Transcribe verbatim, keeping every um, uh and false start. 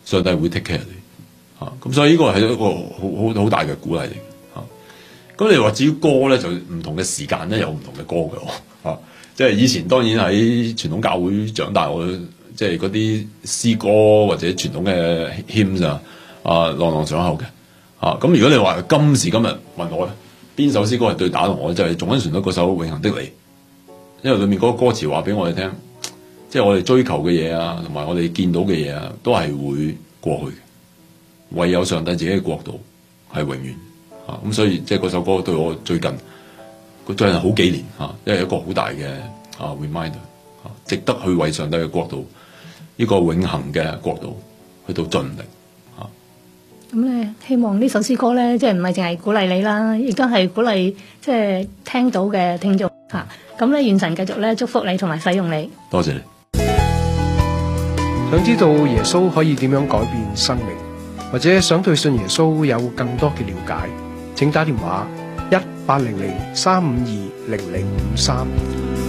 上帝會 take care 你嚇。咁、啊、所以呢個係一個好好好大嘅鼓勵嚟嚇。咁、啊、你話至於歌咧，就唔同嘅時間咧有唔同嘅歌嘅喎、啊、即係以前當然喺傳統教會長大，我即係嗰啲詩歌或者傳統嘅 hymns 啊啊朗朗上口嘅嚇。咁、啊、如果你話今時今日問我咧，邊首詩歌係最打動我？就係頌恩旋律嗰首《永恆的你》，因為裏面嗰個歌詞話俾我哋聽，即係我哋追求嘅嘢啊，同埋我哋見到嘅嘢啊，都係會過去嘅。唯有上帝自己嘅國度係永遠嚇。咁、啊、所以即係嗰首歌對我最近，佢最近好幾年嚇，因、啊、為一個好大嘅啊 reminder 嚇、啊，值得去為上帝嘅國度呢、這個永恆嘅國度去到盡力。 咁咧，希望呢首詩歌咧，即係唔係淨係鼓勵你啦，亦都係鼓勵即係聽到嘅聽眾嚇。咁咧，願神繼續咧祝福你同埋使用你。 多謝你。 想知道耶穌可以點樣改變生命，或者想對信耶穌有更多嘅了解，請打電話一八零零三五二零零五三。